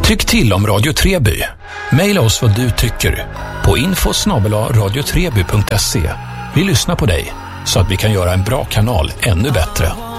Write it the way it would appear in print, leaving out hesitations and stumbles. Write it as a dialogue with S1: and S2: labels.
S1: Tyck till om Radio Treby. Maila oss vad du tycker på info@radiotreby.se. Vi lyssnar på dig så att vi kan göra en bra kanal ännu bättre.